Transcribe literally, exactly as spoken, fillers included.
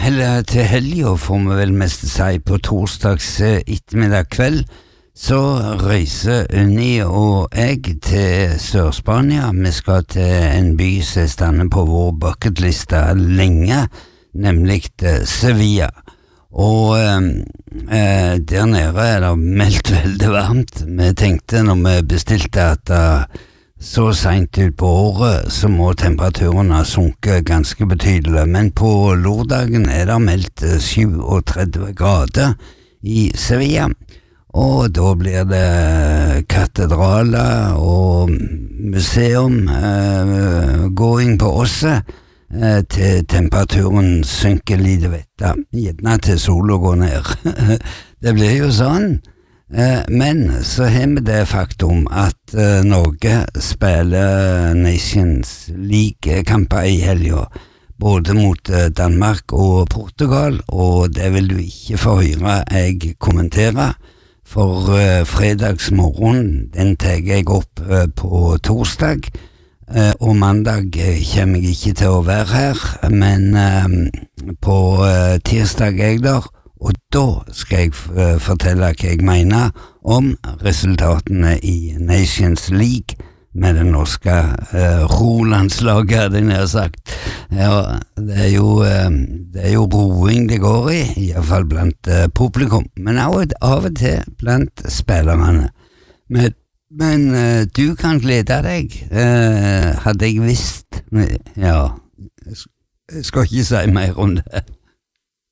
eller til helga får vi vel mest si, på torsdags ettermiddag kveld, så reiser Unni og jeg til Sør-Spania. Vi skal til en by som stande på vår bucketliste lenge, nemlig Sevilla. Og eh, der nede er det meldt veldig varmt. Vi tenkte når vi bestilte at uh, så sent ut på året så må temperaturen ha sunket ganske betydelig, men på lørdagen er det meldt syvogtredve grader i Sevilla, og da blir det katedraler og museum eh, gåing på Åse eh, til temperaturen synker lite vette, gjerne til sola går ned. Det blir jo sånn. Eh, men så har vi det faktum at eh, Norge spiller Nations League-kamper i helga, både mot eh, Danmark og Portugal, og det vil du ikke få høre jeg kommentere, for uh, fredagsmorgen, den tar jeg opp uh, på torsdag, uh, og mandag uh, kommer jeg ikke til å være her, men uh, på uh, tirsdag er jeg der, og da skal jeg uh, fortelle hva jeg mener om resultatene i Nations League med det norske uh, rolandslaget, hadde jeg sagt. Ja, det er jo uh, det er jo roing det går i, i hvert fall blant uh, publikum, men også av og til blant spillerne. Men, men uh, du kan glede deg, uh, hadde jeg visst. Ja, jeg skal ikke si mer om det.